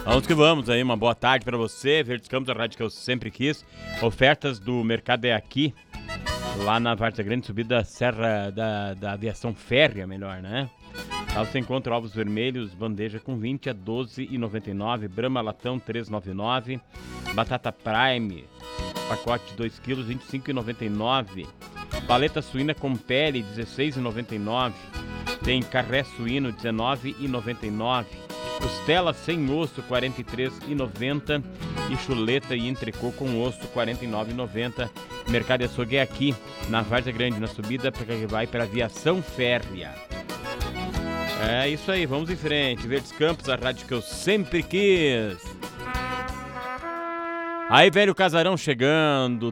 Vamos que vamos aí, uma boa tarde para você, Verdes Campos, a rádio que eu sempre quis. Ofertas do Mercado é Aqui, lá na Várzea Grande, subida da Serra da Aviação Férrea, melhor, né? Lá você encontra ovos vermelhos, bandeja com 20 a 12,99, Brahma Latão 3,99, batata Prime, pacote de 2 kg, 25,99, paleta suína com pele 16,99, tem carré suíno 19,99, costela sem osso R$ 43,90 e chuleta e entrecô com osso R$ 49,90. Mercado de Açougue é aqui, na Várzea Grande, na subida que vai para a Aviação Férrea. É isso aí, vamos em frente. Verdes Campos, a rádio que eu sempre quis. Aí, velho, Casarão chegando,